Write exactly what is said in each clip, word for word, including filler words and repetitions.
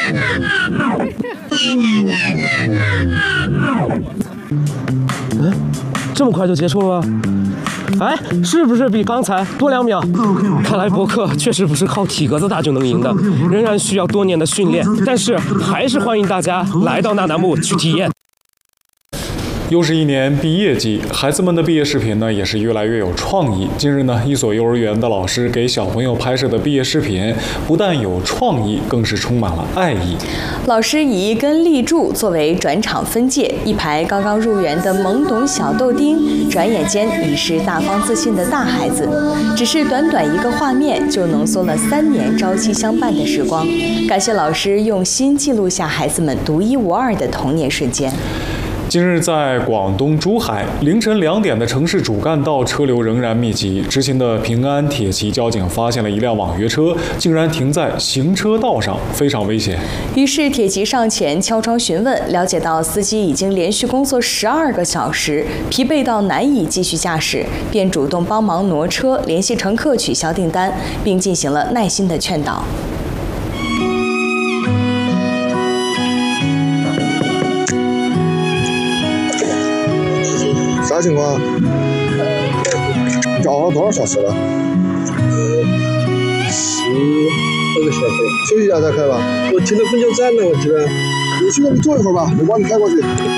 嗯，这么快就结束了？哎，是不是比刚才多两秒？看来博客确实不是靠体格子大就能赢的，仍然需要多年的训练。但是还是欢迎大家来到那南木去体验。 又是一年毕业季，孩子们的毕业视频呢也是越来越有创意。近日呢，一所幼儿园的老师给小朋友拍摄的毕业视频，不但有创意，更是充满了爱意。 老师以一根立柱作为转场分界，一排刚刚入园的懵懂小豆丁，转眼间已是大方自信的大孩子。只是短短一个画面，就浓缩了三年朝夕相伴的时光。感谢老师用心记录下孩子们独一无二的童年瞬间。 近日，在广东珠海，凌晨两点的城市主干道车流仍然密集。执勤的平安铁骑交警发现了一辆网约车，竟然停在行车道上，非常危险。 于是铁骑上前敲窗询问，了解到司机已经连续工作十二个小时，疲惫到难以继续驾驶，便主动帮忙挪车，联系乘客取消订单，并进行了耐心的劝导。 啥情况？找了多少小时了？ 呃，十二个小时。 休息一下再开吧。 我停到公交站了，我记得。 你去那里坐一会儿吧，我帮你开过去。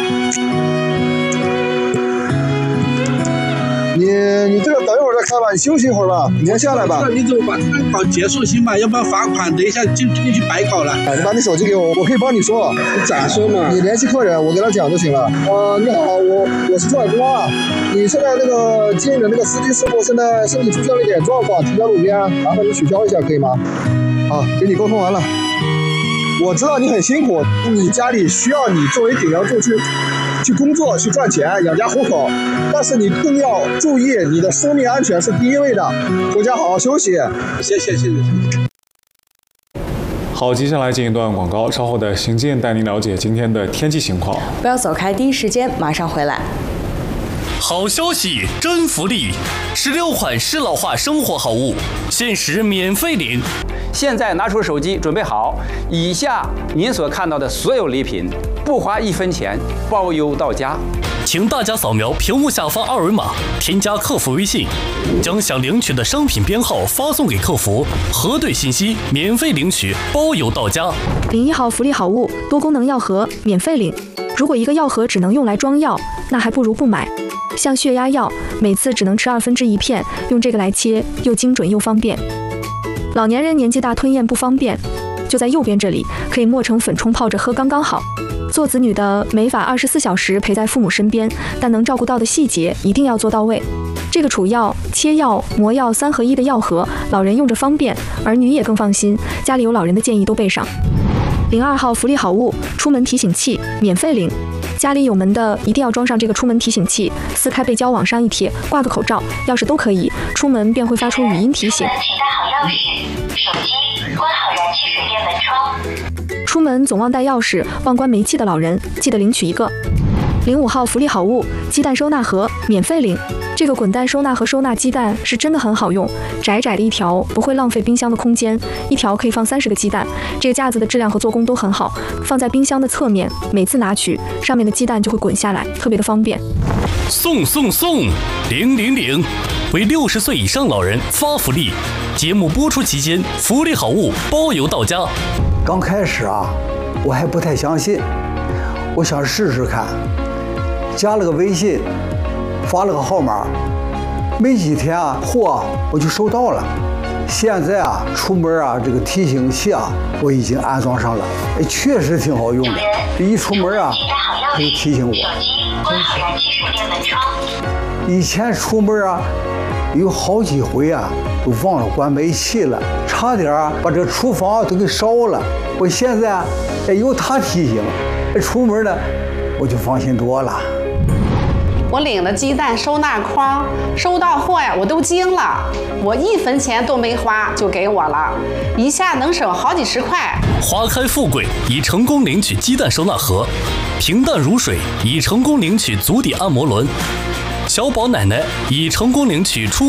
你你这个等一会儿再开吧，你休息一会儿吧，你先下来吧。 你怎么把参考结束行吧？要不然罚款，等一下进进去白搞了。 哎，你把你手机给我，我可以帮你说。 你咋说嘛？ 你联系客人，我给他讲就行了。啊，你好，我我是朱海光啊。你现在那个接你的那个司机师傅现在身体出现了一点状况，停在路边，麻烦你取消一下可以吗？好，跟你沟通完了。我知道你很辛苦，你家里需要你作为顶梁柱去去工作、去赚钱、养家糊口，但是你更要注意你的生命安全是第一位的，回家好好休息。 谢谢谢谢。 好，接下来进一段广告，稍后的行进带您了解今天的天气情况。 不要走开，第一时间马上回来。 好消息，真福利！十六款适老化生活好物，限时免费领。 现在拿出手机，准备好，以下您所看到的所有礼品，不花一分钱，包邮到家。 请大家扫描屏幕下方二维码，添加客服微信，将想领取的商品编号发送给客服，核对信息，免费领取，包邮到家。 领一号福利好物，多功能药盒免费领。如果一个药盒只能用来装药，那还不如不买。像血压药，每次只能吃二分之一片，用这个来切，又精准又方便。老年人年纪大吞咽不方便，就在右边这里，可以磨成粉冲泡着喝刚刚好。做子女的没法二十四小时陪在父母身边，但能照顾到的细节一定要做到位。这个储药、切药、磨药三合一的药盒，老人用着方便，儿女也更放心。家里有老人的建议都备上。零二号福利好物，出门提醒器免费领。家里有门的一定要装上这个出门提醒器，撕开背胶往上一贴，挂个口罩、钥匙都可以，出门便会发出语音提醒。 请带好钥匙、手机，关好燃气水电门窗。 出门总忘带钥匙、忘关煤气的老人，记得领取一个。零五号福利好物，鸡蛋收纳盒免费领。这个滚蛋收纳盒收纳鸡蛋是真的很好用，窄窄的一条不会浪费冰箱的空间，一条可以放三十个鸡蛋。这个架子的质量和做工都很好，放在冰箱的侧面，每次拿取上面的鸡蛋就会滚下来，特别的方便。 送送送，领领领！为六十岁以上老人发福利，节目播出期间福利好物包邮到家。 刚开始啊，我还不太相信，我想试试看，加了个微信，发了个号码，没几天啊，货我就收到了。现在啊，出门啊，这个提醒器啊，我已经安装上了，哎，确实挺好用的。一出门啊，它就提醒我。 关好燃气水电门窗。 以前出门啊，有好几回啊，都忘了关煤气了，差点啊把这厨房都给烧了。我现在啊，哎，有它提醒，哎，出门呢，我就放心多了。 我领了鸡蛋收纳筐，收到货呀，我都惊了，我一分钱都没花就给我了，一下能省好几十块。 花开富贵已成功领取鸡蛋收纳盒，平淡如水已成功领取足底按摩轮，小宝奶奶已成功领取出